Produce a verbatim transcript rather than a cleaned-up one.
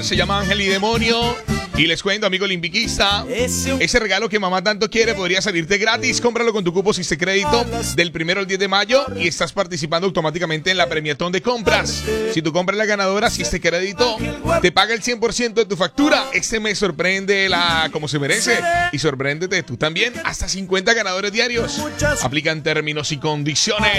Se llama Ángel y Demonio. Y les cuento, amigo limpiquista, ese regalo que mamá tanto quiere podría salirte gratis. Cómpralo con tu cupo Siste Crédito del primero al diez de mayo y estás participando automáticamente en la premiatón de compras. Si tú compras la ganadora, Siste Crédito te paga el cien por ciento de tu factura. Este mes sorprende la como se merece y sorpréndete tú también. Hasta cincuenta ganadores diarios. Aplican términos y condiciones.